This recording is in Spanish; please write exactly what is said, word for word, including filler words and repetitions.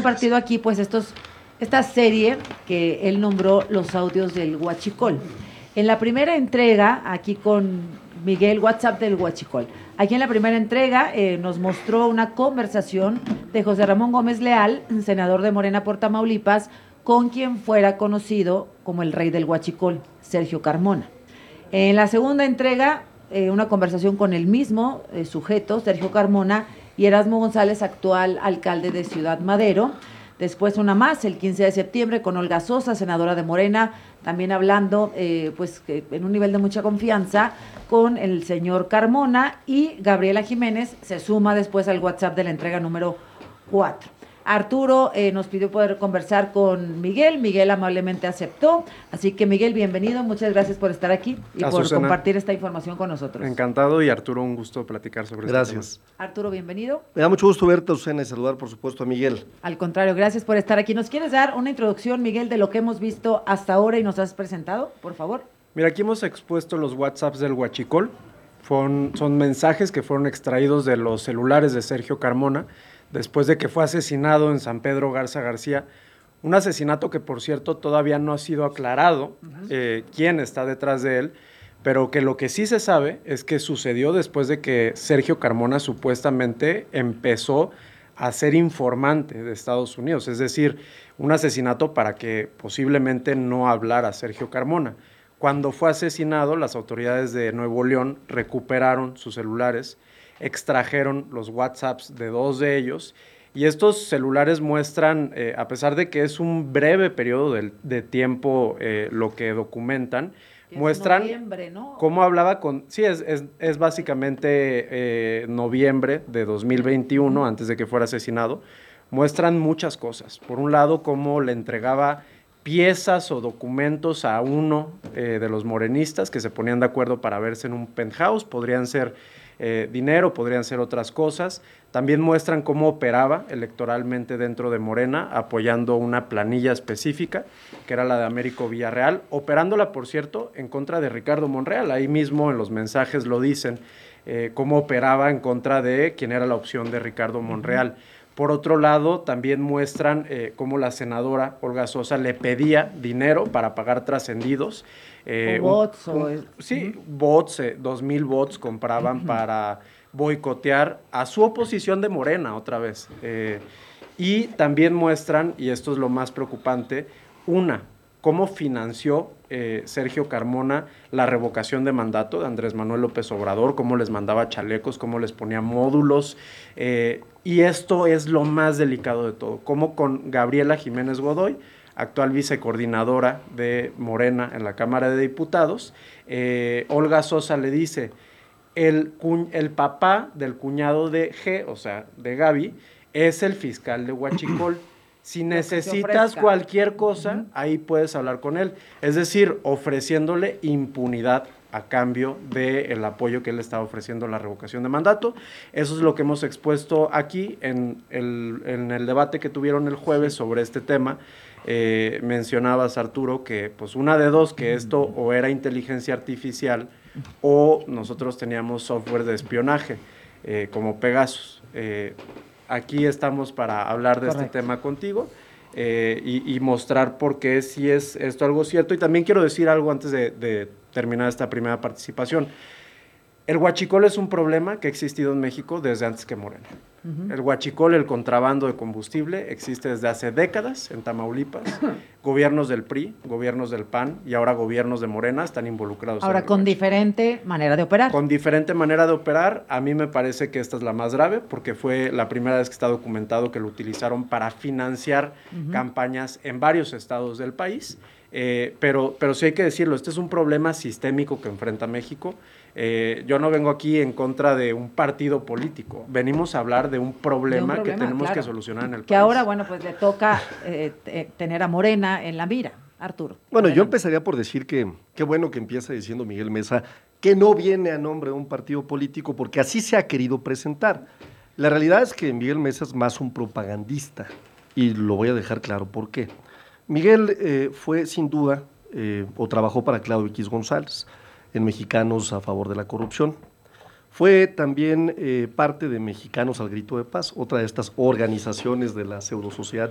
compartido aquí pues estos, esta serie que él nombró Los audios del Huachicol. En la primera entrega, aquí con Miguel, WhatsApp del Huachicol, aquí en la primera entrega eh, nos mostró una conversación de José Ramón Gómez Leal, senador de Morena por Tamaulipas, con quien fuera conocido como el rey del Huachicol, Sergio Carmona. En la segunda entrega, eh, una conversación con el mismo eh, sujeto, Sergio Carmona, y Erasmo González, actual alcalde de Ciudad Madero. Después una más, el quince de septiembre, con Olga Sosa, senadora de Morena, también hablando eh, pues eh, en un nivel de mucha confianza con el señor Carmona, y Gabriela Jiménez se suma después al WhatsApp de la entrega número cuatro. Arturo eh, nos pidió poder conversar con Miguel, Miguel amablemente aceptó, así que Miguel, bienvenido, muchas gracias por estar aquí y por Azucena, compartir esta información con nosotros. Encantado, y Arturo, un gusto platicar sobre Gracias. este tema. Arturo, bienvenido. Me da mucho gusto verte, Azucena, y saludar, por supuesto, a Miguel. Al contrario, gracias por estar aquí. ¿Nos quieres dar una introducción, Miguel, de lo que hemos visto hasta ahora y nos has presentado, por favor? Mira, aquí hemos expuesto los WhatsApps del Huachicol. Son, son mensajes que fueron extraídos de los celulares de Sergio Carmona después de que fue asesinado en San Pedro Garza García. Un asesinato que, por cierto, todavía no ha sido aclarado uh-huh. eh, quién está detrás de él, pero que lo que sí se sabe es que sucedió después de que Sergio Carmona supuestamente empezó a ser informante de Estados Unidos, es decir, un asesinato para que posiblemente no hablara Sergio Carmona. Cuando fue asesinado, las autoridades de Nuevo León recuperaron sus celulares, extrajeron los WhatsApps de dos de ellos, y estos celulares muestran, eh, a pesar de que es un breve periodo de, de tiempo eh, lo que documentan, es muestran noviembre, ¿no? cómo hablaba con... Sí, es, es, es básicamente eh, noviembre de dos mil veintiuno, uh-huh. antes de que fuera asesinado. Muestran muchas cosas. Por un lado, cómo le entregaba piezas o documentos a uno eh, de los morenistas que se ponían de acuerdo para verse en un penthouse. Podrían ser eh, dinero, podrían ser otras cosas. También muestran cómo operaba electoralmente dentro de Morena, apoyando una planilla específica, que era la de Américo Villarreal, operándola, por cierto, en contra de Ricardo Monreal. Ahí mismo en los mensajes lo dicen, eh, cómo operaba en contra de quien era la opción de Ricardo Monreal. Por otro lado, también muestran eh, cómo la senadora Olga Sosa le pedía dinero para pagar trascendidos. Eh, o bots. Un, un, o, sí, uh-huh. bots, eh, dos mil bots compraban uh-huh. para boicotear a su oposición de Morena otra vez. Eh, y también muestran, y esto es lo más preocupante, una, cómo financió eh, Sergio Carmona la revocación de mandato de Andrés Manuel López Obrador, cómo les mandaba chalecos, cómo les ponía módulos, eh, y esto es lo más delicado de todo, cómo con Gabriela Jiménez Godoy, actual vicecoordinadora de Morena en la Cámara de Diputados, eh, Olga Sosa le dice, el, cu- el papá del cuñado de G, o sea, de Gaby, es el fiscal de Huachicol. Si necesitas cualquier cosa, uh-huh. ahí puedes hablar con él. Es decir, ofreciéndole impunidad a cambio del apoyo que él estaba ofreciendo a la revocación de mandato. Eso es lo que hemos expuesto aquí en el, en el debate que tuvieron el jueves sobre este tema. Eh, mencionabas, Arturo, que pues una de dos, que esto o era inteligencia artificial o nosotros teníamos software de espionaje, eh, como Pegasus. Eh, Aquí estamos para hablar de Correcto. Este tema contigo eh, y, y mostrar por qué sí es esto algo cierto. Y también quiero decir algo antes de, de terminar esta primera participación. El huachicol es un problema que ha existido en México desde antes que Morena. Uh-huh. El huachicol, el contrabando de combustible, existe desde hace décadas en Tamaulipas. Gobiernos del P R I, gobiernos del P A N y ahora gobiernos de Morena están involucrados. Ahora, en con huachicol. diferente manera de operar. Con diferente manera de operar. A mí me parece que esta es la más grave porque fue la primera vez que está documentado que lo utilizaron para financiar uh-huh. campañas en varios estados del país. Eh, pero, pero sí hay que decirlo, este es un problema sistémico que enfrenta México. Eh, yo no vengo aquí en contra de un partido político, venimos a hablar de un problema, de un problema que tenemos claro. que solucionar en el que país. Que ahora, bueno, pues le toca eh, t- tener a Morena en la mira. Arturo. Bueno, adelante. Yo empezaría por decir que qué bueno que empieza diciendo Miguel Mesa que no viene a nombre de un partido político, porque así se ha querido presentar. La realidad es que Miguel Mesa es más un propagandista, y lo voy a dejar claro por qué. Miguel eh, fue sin duda, eh, o trabajó para Claudio X González, en Mexicanos a favor de la corrupción. Fue también eh, parte de Mexicanos al Grito de Paz, otra de estas organizaciones de la pseudosociedad